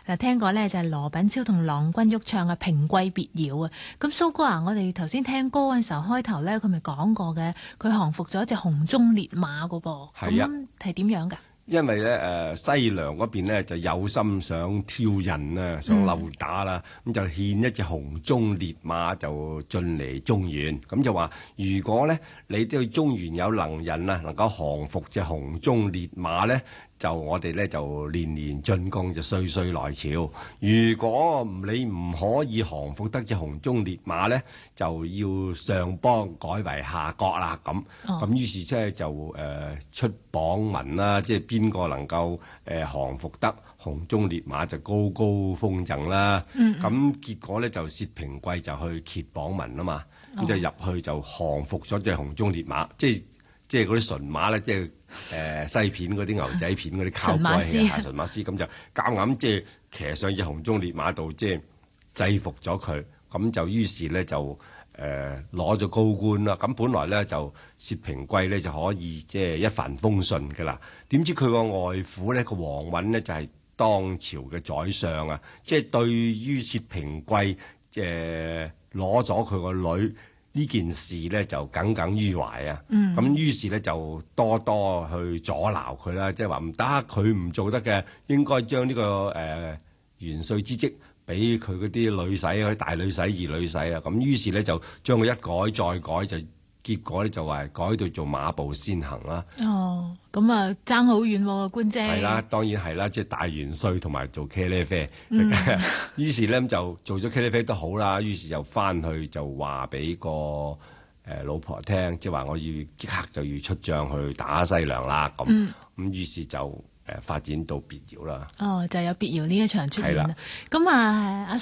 嗱，聽過咧就係羅品超同郎君玉唱嘅《平貴別窯》啊。咁蘇哥啊，我哋頭先聽歌嘅時候開頭咧，佢咪講過嘅，佢降服咗一隻紅中烈馬噶噃。 係啊， 咁係點樣㗎？ 因為咧西涼嗰邊咧就有心想挑釁啊，想溜打啦，咁就獻一隻紅中烈馬就進嚟中原，咁就話如果咧你對中原有能人啊，能夠降服隻紅中烈馬咧，就我哋咧就年年進貢，就歲歲來朝。如果你唔可以降服得隻紅中烈馬咧，就要上邦改為下國啦。咁於是即係就出榜文啦，即係邊個能夠降服得紅中烈馬就高高封贈啦。咁結果咧就薛平貴就去揭榜文啊嘛，咁就入去就降服咗隻紅中烈馬，即係嗰啲純馬咧，即係西片嗰啲牛仔片嗰啲靠龜戲啊，純馬師咁就夾硬即係騎上隻紅中烈馬度，即係制服咗佢，咁就於是咧就攞咗高官啦。咁本來咧就薛平貴咧就可以即係一帆風順㗎啦。點知佢個外父咧個王允呢，就係當朝嘅宰相啊，即係對於薛平貴攞咗佢個女呢件事咧就耿耿於懷啊。咁於是咧就多多去阻撓佢啦，即係話唔得，佢唔做得嘅，應該將呢個元帥之職俾佢嗰啲女婿，嗰啲大女婿、二女婿啊。咁於是咧就將佢一改再改，就結果咧就話改到做馬步先行啦。 哦，咁啊爭好遠喎，官姐。 係啦，當然係啦，即係大元帥同埋做茄喱啡。於是咧就做咗茄喱啡都好啦，於是就翻去就話俾個老婆聽，即係話我要即刻就要出將去打西涼啦。咁於是就發展到別窯啦。 哦，就有別窯呢一場出現啦。咁啊，阿